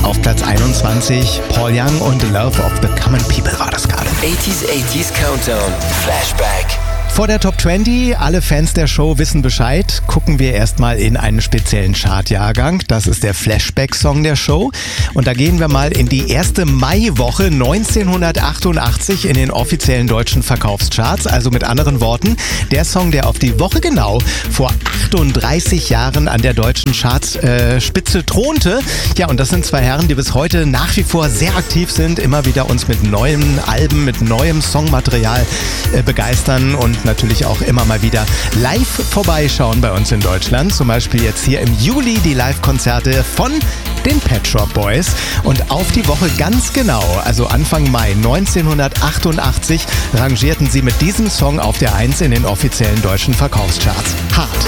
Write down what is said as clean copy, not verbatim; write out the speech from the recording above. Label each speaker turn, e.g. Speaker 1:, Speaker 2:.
Speaker 1: Auf Platz 21 Paul Young und Love of the Common People war das gerade.
Speaker 2: 80s Countdown, Flashback.
Speaker 1: Vor der Top 20, alle Fans der Show wissen Bescheid, gucken wir erstmal in einen speziellen Chartjahrgang. Das ist der Flashback-Song der Show. Und da gehen wir mal in die erste Maiwoche 1988 in den offiziellen deutschen Verkaufscharts. Also mit anderen Worten, der Song, der auf die Woche genau vor 38 Jahren an der deutschen Chartspitze thronte. Ja, und das sind zwei Herren, die bis heute nach wie vor sehr aktiv sind, immer wieder uns mit neuen Alben, mit neuem Songmaterial begeistern und natürlich auch immer mal wieder live vorbeischauen bei uns in Deutschland. Zum Beispiel jetzt hier im Juli die Live-Konzerte von den Pet Shop Boys. Und auf die Woche ganz genau, also Anfang Mai 1988, rangierten sie mit diesem Song auf der 1 in den offiziellen deutschen Verkaufscharts. Hart.